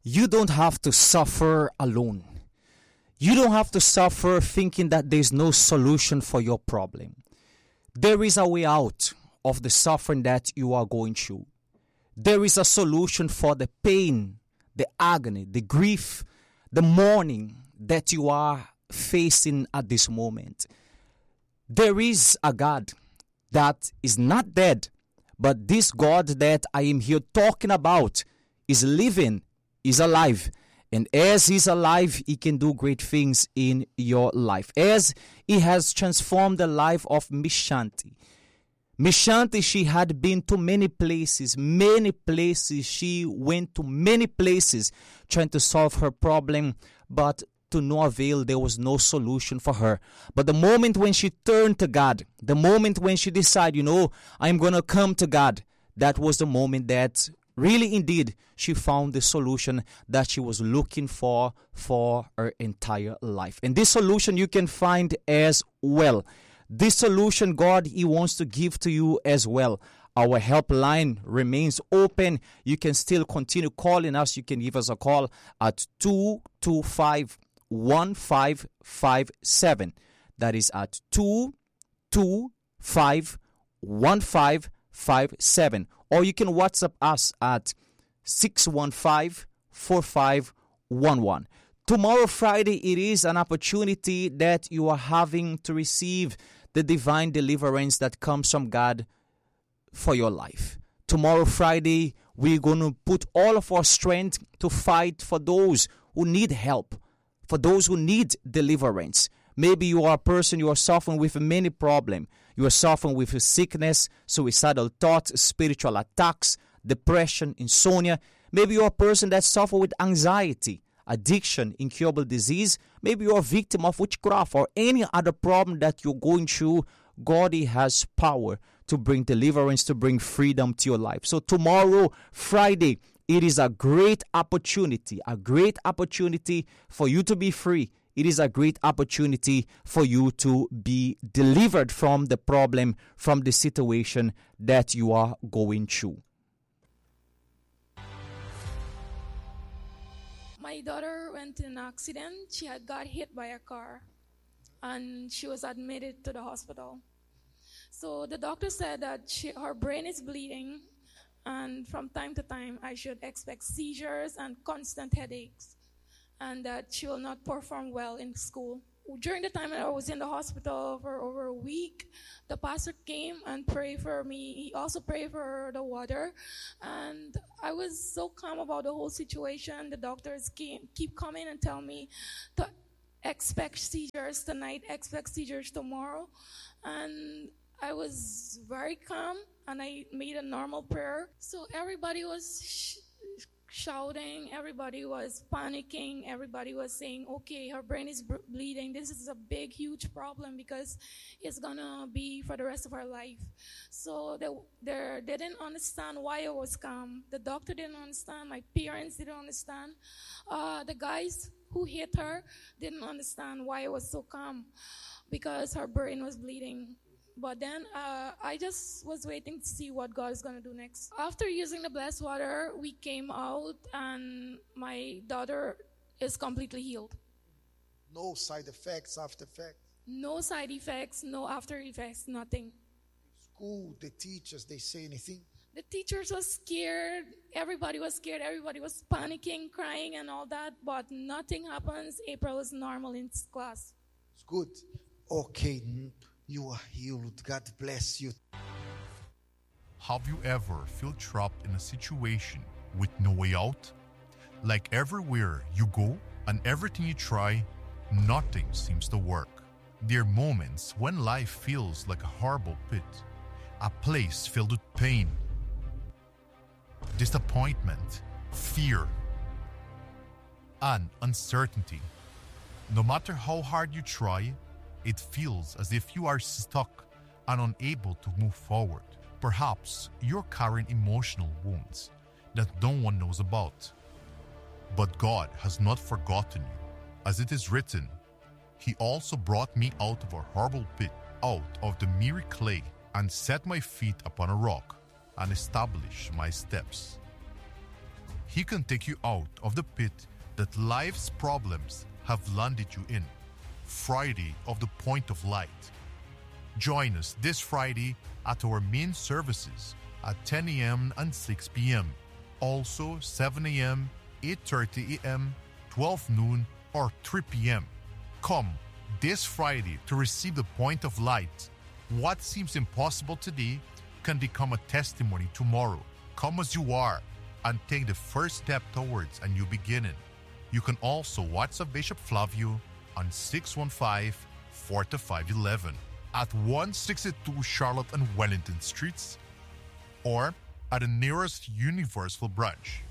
you don't have to suffer alone. You don't have to suffer thinking that there's no solution for your problem. There is a way out of the suffering that you are going through. There is a solution for the pain, the agony, the grief, the mourning that you are facing at this moment. There is a God that is not dead, but this God that I am here talking about is living, is alive. And as He's alive, He can do great things in your life. As He has transformed the life of Miss Shanti. Miss Shanti, she had been to many places. She went to many places trying to solve her problem, but to no avail. There was no solution for her. But the moment when she turned to God, the moment when she decided, I'm going to come to God, that was the moment that really indeed she found the solution that she was looking for her entire life. And this solution you can find as well. This solution God, He wants to give to you as well. Our helpline remains open. You can still continue calling us. You can give us a call at 225-1557. That is at 225-1557. Or you can WhatsApp us at 615-4511. Tomorrow, Friday, it is an opportunity that you are having to receive the divine deliverance that comes from God for your life. Tomorrow, Friday, we're going to put all of our strength to fight for those who need help, for those who need deliverance. Maybe you are a person, you are suffering with many problems. You are suffering with sickness, suicidal thoughts, spiritual attacks, depression, insomnia. Maybe you are a person that suffers with anxiety, addiction, incurable disease. Maybe you're a victim of witchcraft or any other problem that you're going through. God, He has power to bring deliverance, to bring freedom to your life. So tomorrow, Friday, it is a great opportunity for you to be free. It is a great opportunity for you to be delivered from the problem, from the situation that you are going through. My daughter went in an accident. She had got hit by a car and she was admitted to the hospital. So the doctor said that her brain is bleeding, and from time to time I should expect seizures and constant headaches, and that she will not perform well in school. During the time I was in the hospital for over a week, the pastor came and prayed for me. He also prayed for the water, and I was so calm about the whole situation. The doctors keep coming and tell me to expect seizures tonight, expect seizures tomorrow, and I was very calm, and I made a normal prayer. So everybody was shouting, everybody was panicking, everybody was saying, okay, her brain is bleeding. This is a big, huge problem because it's gonna be for the rest of her life. So they didn't understand why I was calm. The doctor didn't understand. My parents didn't understand. The guys who hit her didn't understand why I was so calm, because her brain was bleeding. But then I just was waiting to see what God is going to do next. After using the blessed water, we came out and my daughter is completely healed. No side effects, after effects? No side effects, no after effects, nothing. School, the teachers, they say anything? The teachers were scared. Everybody was scared. Everybody was panicking, crying and all that. But nothing happens. April is normal in class. It's good. Okay. You are healed. God bless you. Have you ever felt trapped in a situation with no way out? Like everywhere you go and everything you try, nothing seems to work. There are moments when life feels like a horrible pit, a place filled with pain, disappointment, fear, and uncertainty. No matter how hard you try, it feels as if you are stuck and unable to move forward. Perhaps you're carrying emotional wounds that no one knows about. But God has not forgotten you. As it is written, He also brought me out of a horrible pit, out of the miry clay, and set my feet upon a rock, and established my steps. He can take you out of the pit that life's problems have landed you in. Friday of the Point of Light. Join us this Friday at our main services at 10 a.m. and 6 p.m. Also 7 a.m., 8:30 a.m., 12 noon, or 3 p.m. Come this Friday to receive the Point of Light. What seems impossible today can become a testimony tomorrow. Come as you are and take the first step towards a new beginning. You can also WhatsApp Bishop Flavio on 615-4511 at 162 Charlotte and Wellington Streets or at the nearest Universal branch.